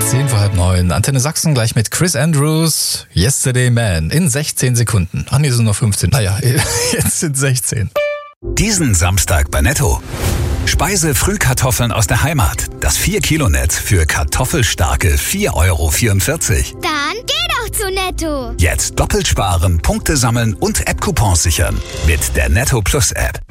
10 vor halb 9. Antenne Sachsen gleich mit Chris Andrews, Yesterday Man in 16 Sekunden. Ach nee, sind noch 15. Naja, jetzt sind 16. Diesen Samstag bei Netto. Speise-Frühkartoffeln aus der Heimat. Das 4-Kilo-Netz für kartoffelstarke 4,44 €. Dann geh doch zu Netto. Jetzt doppelt sparen, Punkte sammeln und App-Coupons sichern. Mit der Netto Plus App.